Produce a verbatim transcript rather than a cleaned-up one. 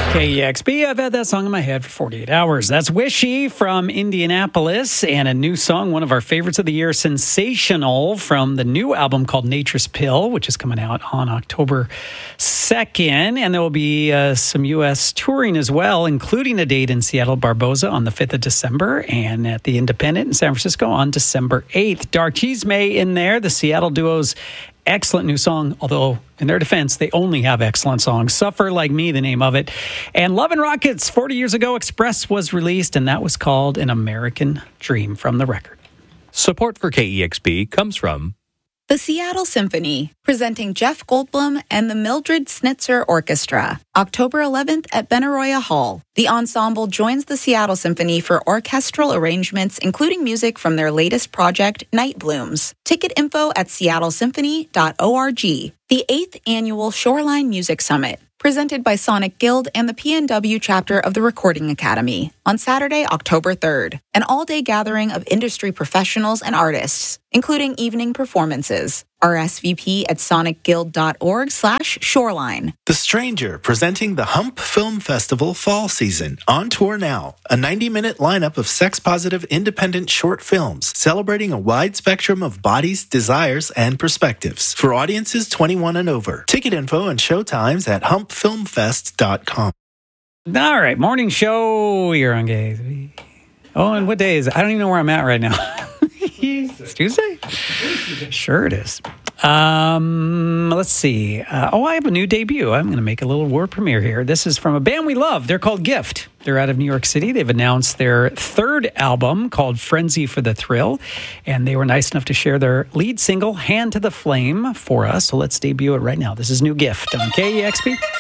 K E X B, I've had that song in my head for forty-eight hours. That's Wishy from Indianapolis, and a new song, one of our favorites of the year, Sensational, from the new album called Nature's Pill, which is coming out on October second. And there will be uh, some U S touring as well, including a date in Seattle, Barboza on the fifth of December, and at the Independent in San Francisco on December eighth. Dark Cheese May in there, the Seattle duo's excellent new song, although in their defense, they only have excellent songs. Suffer Like Me, the name of it. And Love and Rockets, forty years ago, Express was released, and that was called An American Dream from the record. Support for K E X B comes from the Seattle Symphony, presenting Jeff Goldblum and the Mildred Snitzer Orchestra, October eleventh at Benaroya Hall. The ensemble joins the Seattle Symphony for orchestral arrangements, including music from their latest project, Night Blooms. Ticket info at seattle symphony dot org. The eighth Annual Shoreline Music Summit, presented by Sonic Guild and the P N W chapter of the Recording Academy, on Saturday, October third. An all-day gathering of industry professionals and artists, including evening performances. R S V P at sonic guild dot org slash shoreline. The Stranger, presenting the Hump Film Festival Fall Season, on tour now. A ninety-minute lineup of sex-positive independent short films, celebrating a wide spectrum of bodies, desires, and perspectives. For audiences twenty-one and over. Ticket info and show times at hump film fest dot com. All right, morning show. You're on Gay. Oh, and what day is it? I don't even know where I'm at right now. It's Tuesday? Sure it is. Um, let's see. Uh, oh, I have a new debut. I'm going to make a little world premiere here. This is from a band we love. They're called Gift. They're out of New York City. They've announced their third album called Frenzy for the Thrill, and they were nice enough to share their lead single, Hand to the Flame, for us. So let's debut it right now. This is New Gift on K E X P.